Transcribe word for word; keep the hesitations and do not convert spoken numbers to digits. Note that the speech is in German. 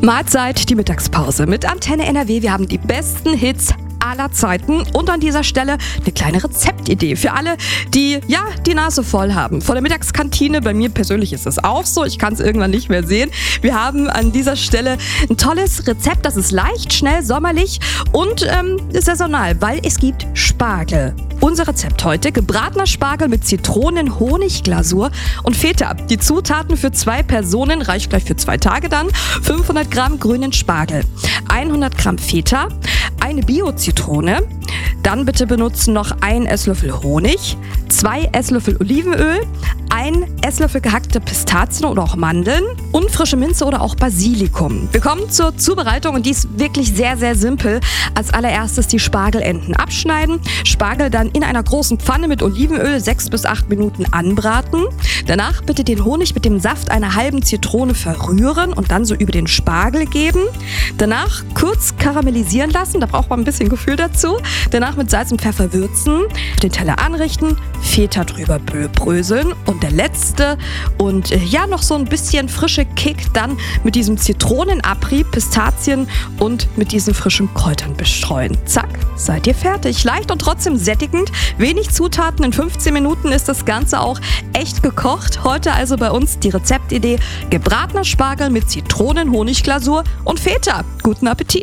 Mahlzeit, die Mittagspause mit Antenne N R W. Wir haben die besten Hits aller Zeiten und an dieser Stelle eine kleine Rezeptidee für alle, die ja die Nase voll haben. Vor der Mittagskantine, bei mir persönlich ist es auch so, ich kann es irgendwann nicht mehr sehen. Wir haben an dieser Stelle ein tolles Rezept, das ist leicht, schnell, sommerlich und ähm, saisonal, weil es gibt Spargel. Unser Rezept heute: gebratener Spargel mit Zitronen-Honigglasur und Feta. Die Zutaten für zwei Personen, reicht gleich für zwei Tage dann: fünfhundert Gramm grünen Spargel, hundert Gramm Feta, eine Bio-Zitrone, dann bitte benutzen noch ein Esslöffel Honig, zwei Esslöffel Olivenöl, ein Esslöffel gehackte Pistazien oder auch Mandeln und frische Minze oder auch Basilikum. Wir kommen zur Zubereitung und die ist wirklich sehr, sehr simpel. Als allererstes die Spargelenden abschneiden, Spargel dann in einer großen Pfanne mit Olivenöl sechs bis acht Minuten anbraten. Danach bitte den Honig mit dem Saft einer halben Zitrone verrühren und dann so über den Spargel geben. Danach kurz karamellisieren lassen, da braucht man ein bisschen Gefühl dazu. Danach mit Salz und Pfeffer würzen, den Teller anrichten, Feta drüber bröseln und der letzte und äh, ja noch so ein bisschen frische Kick dann mit diesem Zitronenabrieb, Pistazien und mit diesen frischen Kräutern bestreuen. Zack, seid ihr fertig. Leicht und trotzdem sättigend, wenig Zutaten, in fünfzehn Minuten ist das Ganze auch echt gekocht. Heute also bei uns die Rezeptidee: gebratener Spargel mit Zitronen-Honigglasur und Feta. Guten Appetit!